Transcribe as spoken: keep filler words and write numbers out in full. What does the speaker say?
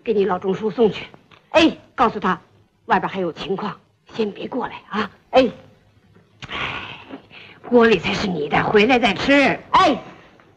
给你老钟叔送去。哎，告诉他，外边还有情况，先别过来啊。哎，哎，锅里才是你的，回来再吃。哎。